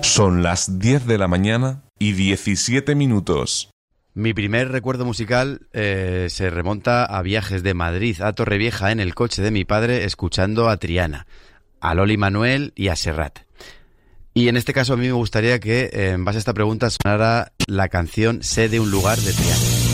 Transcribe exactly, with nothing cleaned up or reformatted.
Son las diez de la mañana y diecisiete minutos. Mi primer recuerdo musical eh, se remonta a viajes de Madrid a Torrevieja en el coche de mi padre, escuchando a Triana, a Loli Manuel y a Serrat. Y en este caso a mí me gustaría que, eh, en base a esta pregunta, sonara la canción Sé de un lugar de Triana.